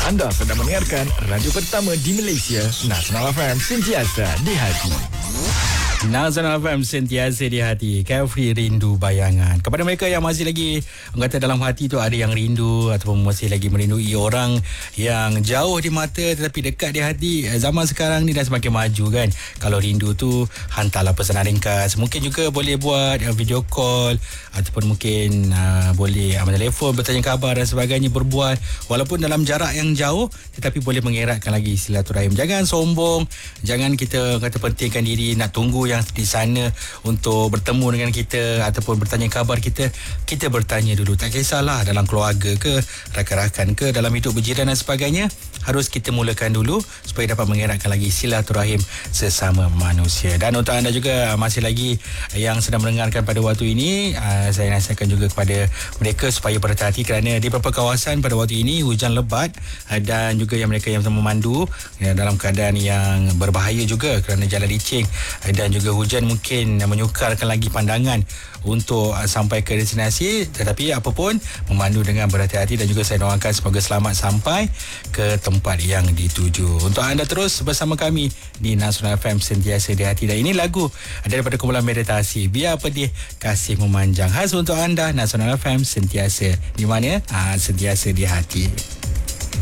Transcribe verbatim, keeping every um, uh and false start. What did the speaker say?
Anda sedang mendengarkan radio pertama di Malaysia, Nasional F M, sentiasa di hati. Nasional F M, sentiasa di hati. Carefree rindu bayangan. Kepada mereka yang masih lagi kata dalam hati tu ada yang rindu ataupun masih lagi merindui orang yang jauh di mata tetapi dekat di hati. Zaman sekarang ni dah semakin maju kan. Kalau rindu tu hantarlah pesanan ringkas. Mungkin juga boleh buat uh, video call ataupun mungkin uh, boleh amal telefon, bertanya khabar dan sebagainya, berbual walaupun dalam jarak yang jauh tetapi boleh mengeratkan lagi silaturahim. Jangan sombong, jangan kita kata pentingkan diri nak tunggu yang di sana untuk bertemu dengan kita ataupun bertanya khabar kita. Kita bertanya dulu, tak kisahlah dalam keluarga ke, rakan-rakan ke, dalam hidup berjiran dan sebagainya, harus kita mulakan dulu supaya dapat mengeratkan lagi silaturahim sesama manusia. Dan untuk anda juga masih lagi yang sedang mendengarkan pada waktu ini, saya nasihatkan juga kepada mereka supaya berhati-hati kerana di beberapa kawasan pada waktu ini hujan lebat dan juga yang mereka yang memandu dalam keadaan yang berbahaya juga kerana jalan licin dan juga hujan mungkin menyukarkan lagi pandangan untuk sampai ke destinasi. Tetapi apapun, memandu dengan berhati-hati dan juga saya doakan semoga selamat sampai ke tempat yang dituju. Untuk anda terus bersama kami di Nasional F M, sentiasa di hati. Dan ini lagu daripada kumpulan Meditasi, Biar Pedih Kasih Memanjang, khas untuk anda. Nasional F M, sentiasa di mana? Ha, sentiasa di hati.